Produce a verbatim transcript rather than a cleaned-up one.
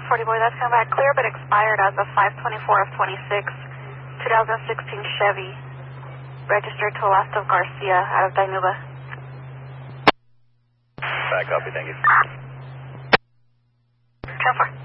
forty boy, that's coming back clear, but expired as of five twenty-four of twenty-six, twenty sixteen Chevy, registered to last of Garcia out of Dinuba. Back copy, thank you. ten four.